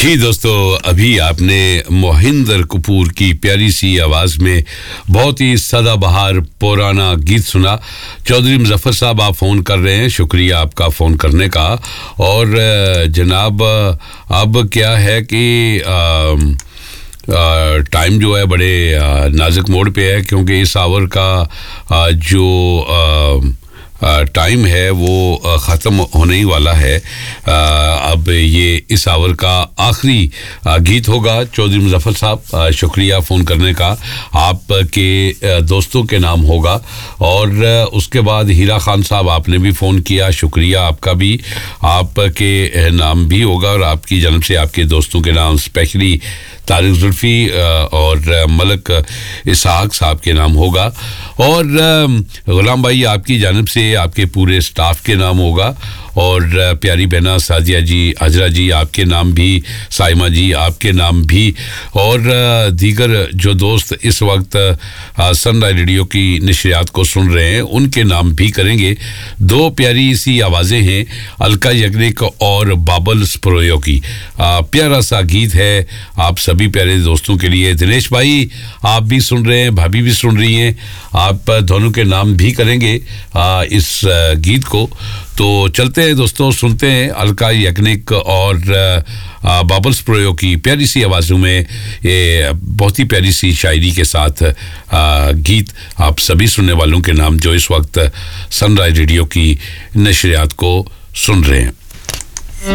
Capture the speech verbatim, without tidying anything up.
जी दोस्तों, अभी आपने मोहिंदर कपूर की प्यारी सी आवाज़ में बहुत ही सदाबहार पुराना गीत सुना। चौधरी मुजफ्फर साहब, आप फ़ोन कर रहे हैं, शुक्रिया आपका फ़ोन करने का। और जनाब, अब क्या है कि टाइम जो है बड़े नाजुक मोड़ पे है, क्योंकि इस आवर का आ, जो आ, टाइम है वो ख़त्म होने ही वाला है। अब ये इस आवर का आखिरी गीत होगा। चौधरी मुजफ्फर साहब, शुक्रिया फ़ोन करने का, आपके दोस्तों के नाम होगा। और उसके बाद हीरा खान साहब, आपने भी फ़ोन किया, शुक्रिया आपका भी, आपके नाम भी होगा और आपकी जन्म से आपके दोस्तों के नाम, स्पेशली तारिक जुल्फ़ी और मलक इसहाक साहब के नाम होगा। और गुलाम भाई, आपकी जानिब से आपके पूरे स्टाफ के नाम होगा। और प्यारी बहना साजिया जी, हजरा जी, आपके नाम भी, साइमा जी आपके नाम भी, और दीगर जो दोस्त इस वक्त सनराइज रेडियो की नशरियात को सुन रहे हैं, उनके नाम भी करेंगे। दो प्यारी सी आवाज़ें हैं, अलका याग्निक और बाबल स्प्रोयो की। प्यारा सा गीत है आप सभी प्यारे दोस्तों के लिए। दिनेश भाई, आप भी सुन रहे हैं, भाभी भी सुन रही हैं, आप दोनों के नाम भी करेंगे आ, इस गीत को। तो चलते हैं दोस्तों, सुनते हैं अलका याग्निक और बाबल स्प्रोयो की प्यारी सी आवाज़ों में ये बहुत ही प्यारी सी शायरी के साथ आ, गीत आप सभी सुनने वालों के नाम जो इस वक्त सनराइज रेडियो की नशरियात को सुन रहे हैं।